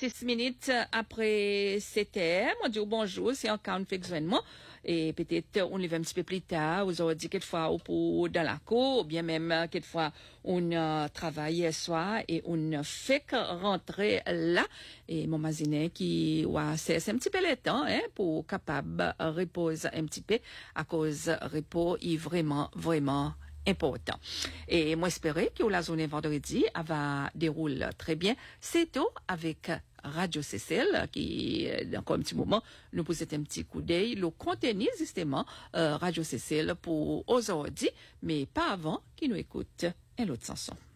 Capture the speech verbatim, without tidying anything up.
six minutes après sept heures. Moi, dis bonjour, c'est encore un fait extrêmement. Et peut-être, on lève un petit peu plus tard, vous aurez dit quelquefois, ou pour dans la cour, ou bien même, quelquefois, on euh, travaille hier soir et on fait que rentrer là. Et mon masinet qui, ouais, c'est, c'est un petit peu le temps, hein, pour capable reposer un petit peu, à cause repos est vraiment, vraiment important. Et moi, espérer que la journée vendredi, elle va dérouler très bien. C'est tout avec Radio C C L, qui, dans un petit moment, nous posait un petit coup d'œil, le contenu, justement, euh, Radio C C L pour aujourd'hui, mais pas avant qu'il nous écoute une autre chanson.